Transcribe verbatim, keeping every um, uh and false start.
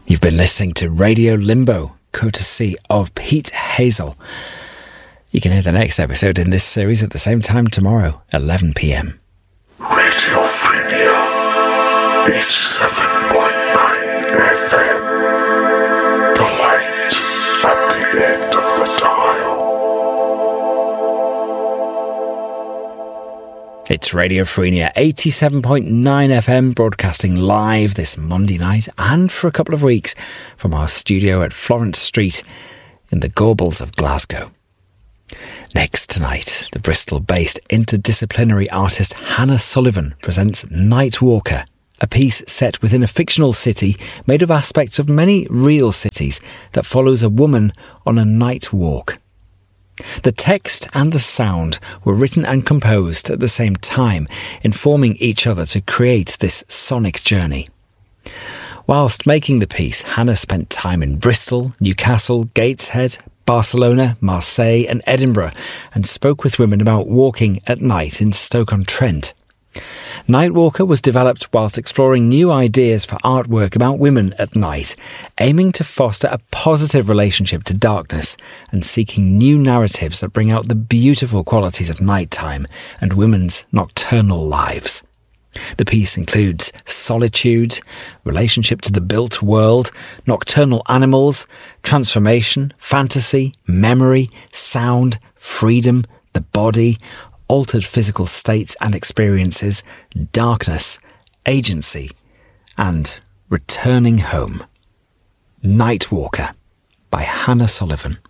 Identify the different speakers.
Speaker 1: You've been listening to Radio Limbo, courtesy of Pete Hazel. You can hear the next episode in this series at the same time tomorrow, eleven p.m.
Speaker 2: Radio Frenia, eighty-seven point nine F M. The light at the end of the dial.
Speaker 1: It's Radio Frenia, eighty-seven point nine F M, broadcasting live this Monday night and for a couple of weeks from our studio at Florence Street in the Gorbals of Glasgow. Next tonight, the Bristol-based interdisciplinary artist Hannah Sullivan presents Nightwalker, a piece set within a fictional city made of aspects of many real cities that follows a woman on a night walk. The text and the sound were written and composed at the same time, informing each other to create this sonic journey. Whilst making the piece, Hannah spent time in Bristol, Newcastle, Gateshead, Barcelona, Marseille and Edinburgh, and spoke with women about walking at night in Stoke-on-Trent. Nightwalker was developed whilst exploring new ideas for artwork about women at night, aiming to foster a positive relationship to darkness and seeking new narratives that bring out the beautiful qualities of nighttime and women's nocturnal lives. The piece includes solitude, relationship to the built world, nocturnal animals, transformation, fantasy, memory, sound, freedom, the body, altered physical states and experiences, darkness, agency, and returning home. Nightwalker by Hannah Sullivan.